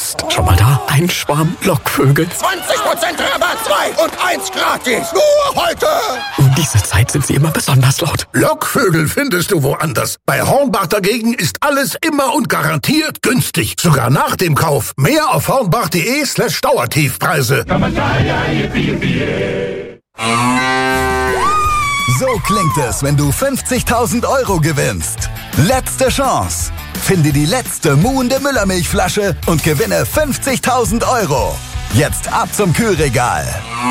Psst. Schon mal da? Ein Schwarm Lockvögel. 20% Rabatt, 2 und 1 gratis. Nur heute. Um diese Zeit sind sie immer besonders laut. Lockvögel findest du woanders. Bei Hornbach dagegen ist alles immer und garantiert günstig. Sogar nach dem Kauf. Mehr auf hornbach.de/Dauertiefpreise. So klingt es, wenn du 50.000 € gewinnst. Letzte Chance. Finde die letzte muhende Müllermilchflasche und gewinne 50.000 €. Jetzt ab zum Kühlregal.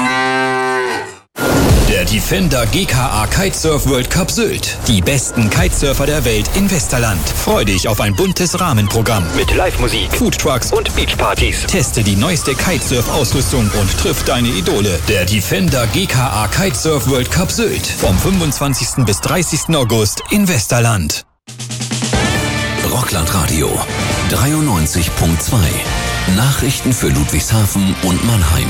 Der Defender GKA Kitesurf World Cup Sylt. Die besten Kitesurfer der Welt in Westerland. Freu dich auf ein buntes Rahmenprogramm mit Live-Musik, Foodtrucks und Beachpartys. Teste die neueste Kitesurf-Ausrüstung und triff deine Idole. Der Defender GKA Kitesurf World Cup Sylt. Vom 25. bis 30. August in Westerland. Rockland Radio 93.2. Nachrichten für Ludwigshafen und Mannheim.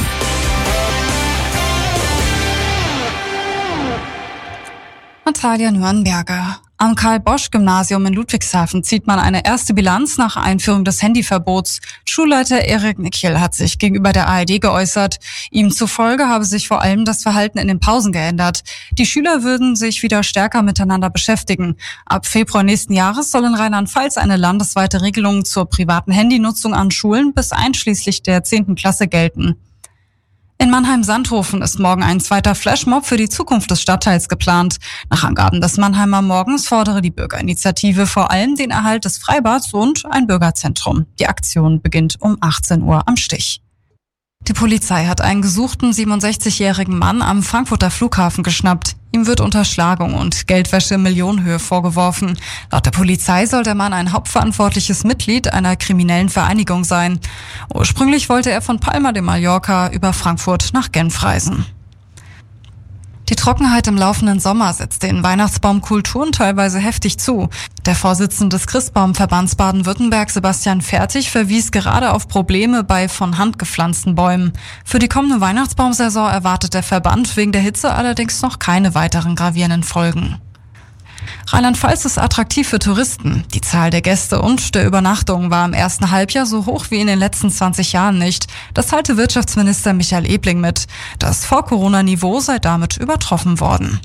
Natalia Nürnberger. Am Karl-Bosch-Gymnasium in Ludwigshafen zieht man eine erste Bilanz nach Einführung des Handyverbots. Schulleiter Erik Nikiel hat sich gegenüber der ARD geäußert. Ihm zufolge habe sich vor allem das Verhalten in den Pausen geändert. Die Schüler würden sich wieder stärker miteinander beschäftigen. Ab Februar nächsten Jahres soll in Rheinland-Pfalz eine landesweite Regelung zur privaten Handynutzung an Schulen bis einschließlich der 10. Klasse gelten. In Mannheim-Sandhofen ist morgen ein zweiter Flashmob für die Zukunft des Stadtteils geplant. Nach Angaben des Mannheimer Morgens fordere die Bürgerinitiative vor allem den Erhalt des Freibads und ein Bürgerzentrum. Die Aktion beginnt um 18 Uhr am Stich. Die Polizei hat einen gesuchten 67-jährigen Mann am Frankfurter Flughafen geschnappt. Ihm wird Unterschlagung und Geldwäsche in Millionenhöhe vorgeworfen. Laut der Polizei soll der Mann ein hauptverantwortliches Mitglied einer kriminellen Vereinigung sein. Ursprünglich wollte er von Palma de Mallorca über Frankfurt nach Genf reisen. Die Trockenheit im laufenden Sommer setzt den Weihnachtsbaumkulturen teilweise heftig zu. Der Vorsitzende des Christbaumverbands Baden-Württemberg, Sebastian Fertig, verwies gerade auf Probleme bei von Hand gepflanzten Bäumen. Für die kommende Weihnachtsbaumsaison erwartet der Verband wegen der Hitze allerdings noch keine weiteren gravierenden Folgen. Rheinland-Pfalz ist attraktiv für Touristen. Die Zahl der Gäste und der Übernachtungen war im ersten Halbjahr so hoch wie in den letzten 20 Jahren nicht. Das teilte Wirtschaftsminister Michael Ebling mit. Das Vor-Corona-Niveau sei damit übertroffen worden.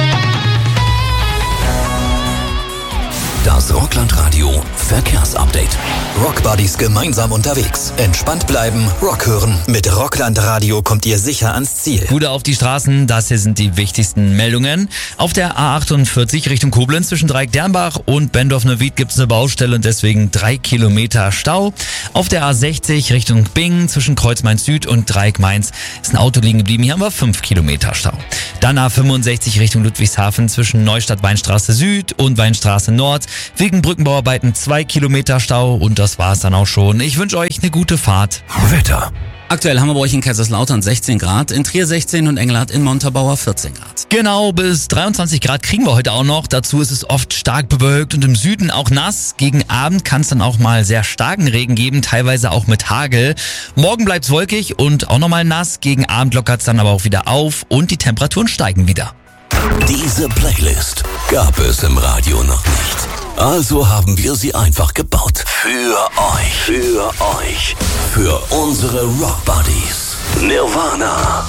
Das Rockland Radio Verkehrsupdate. Rockbuddies gemeinsam unterwegs. Entspannt bleiben, Rock hören. Mit Rockland Radio kommt ihr sicher ans Ziel. Gute auf die Straßen, das hier sind die wichtigsten Meldungen. Auf der A48 Richtung Koblenz zwischen Dreieck-Dernbach und Bendorf-Neuwied gibt es eine Baustelle und deswegen 3 Kilometer Stau. Auf der A60 Richtung Bingen zwischen Kreuz-Main-Süd und Dreieck-Mainz ist ein Auto liegen geblieben. Hier haben wir 5 Kilometer Stau. Dann A65 Richtung Ludwigshafen zwischen Neustadt-Weinstraße Süd und Weinstraße Nord. Wegen Brückenbauarbeiten 2 Kilometer Stau und das war's dann auch schon. Ich wünsche euch eine gute Fahrt. Wetter. Aktuell haben wir bei euch in Kaiserslautern 16 Grad, in Trier 16 und Engelhardt in Montabaur 14 Grad. Genau, bis 23 Grad kriegen wir heute auch noch. Dazu ist es oft stark bewölkt und im Süden auch nass. Gegen Abend kann es dann auch mal sehr starken Regen geben, teilweise auch mit Hagel. Morgen bleibt's wolkig und auch nochmal nass. Gegen Abend lockert's dann aber auch wieder auf und die Temperaturen steigen wieder. Diese Playlist gab es im Radio noch nicht. Also haben wir sie einfach gebaut. Für euch. Für unsere Rockbuddies. Nirvana.